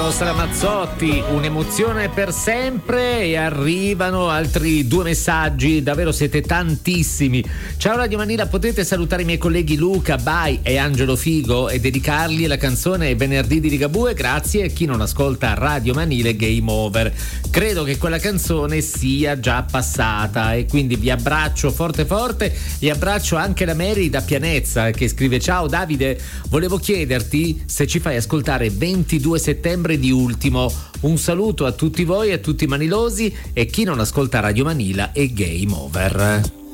Eros Ramazzotti, un'emozione per sempre, e arrivano altri 2 messaggi, davvero siete tantissimi. Ciao Radio Manila, potete salutare i miei colleghi Luca, Bai e Angelo Figo e dedicargli la canzone Venerdì di Ligabue, grazie. Chi non ascolta Radio Manila è game over. Credo che quella canzone sia già passata e quindi vi abbraccio forte forte e abbraccio anche la Mary da Pianezza che scrive: ciao Davide, volevo chiederti se ci fai ascoltare 22 settembre di Ultimo. Un saluto a tutti voi, a tutti i manilosi, e chi non ascolta Radio Manila è game over.